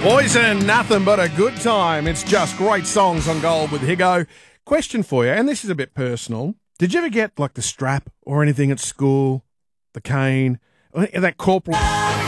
Poison, nothing but a good time. It's just great songs on Gold with Higo. Question for you, and this is a bit personal. Did you ever get like the strap or anything at school? The cane? That corporal